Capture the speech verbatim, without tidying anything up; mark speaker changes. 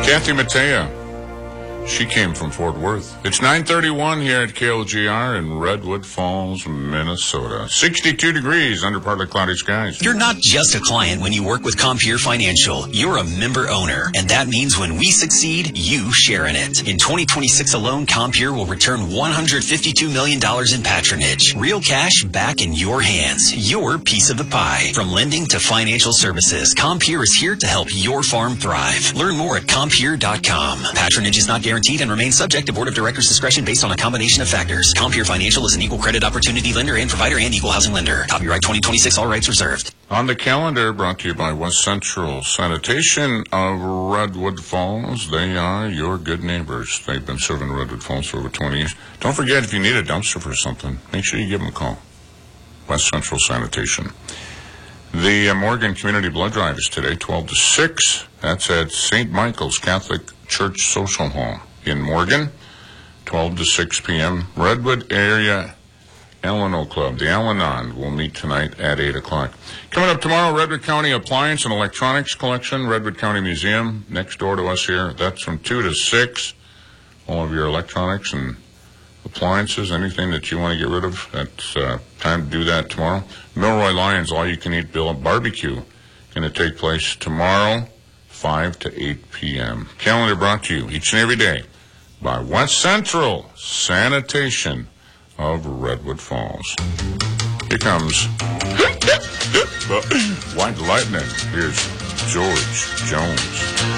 Speaker 1: Kathy Mattea. She came from Fort Worth. It's nine thirty-one here at K L G R in Redwood Falls, Minnesota. sixty-two degrees under partly cloudy skies.
Speaker 2: You're not just a client when you work with Compeer Financial. You're a member owner, and that means when we succeed, you share in it. In twenty twenty-six alone, Compeer will return one hundred fifty-two million dollars in patronage. Real cash back in your hands. Your piece of the pie. From lending to financial services, Compeer is here to help your farm thrive. Learn more at compeer dot com. Patronage is not guaranteed and remains subject to Board of Directors' discretion based on a combination of factors. Compeer Financial is an equal credit opportunity lender and provider and equal housing lender. Copyright twenty twenty-six, all rights reserved.
Speaker 1: On the calendar, brought to you by West Central Sanitation of Redwood Falls. They are your good neighbors. They've been serving Redwood Falls for over twenty years. Don't forget, if you need a dumpster for something, make sure you give them a call. West Central Sanitation. The uh, Morgan Community Blood Drive is today, twelve to six. That's at Saint Michael's Catholic Church Social Hall in Morgan, twelve to six p.m. Redwood Area Al-Anon Club, the Al-Anon, will meet tonight at eight o'clock. Coming up tomorrow, Redwood County Appliance and Electronics Collection, Redwood County Museum, next door to us here. That's from two to six. All of your electronics and appliances, anything that you want to get rid of, that's uh, time to do that tomorrow. Milroy Lions all-you-can-eat bill barbecue going to take place tomorrow, five to eight p.m. Calendar brought to you each and every day by West Central Sanitation of Redwood Falls. Here comes White Lightning. Here's George Jones.